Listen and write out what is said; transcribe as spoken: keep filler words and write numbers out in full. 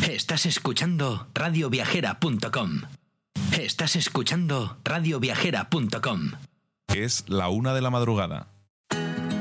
Estás escuchando radio viajera punto com. Estás escuchando radio viajera punto com. Es la una de la madrugada.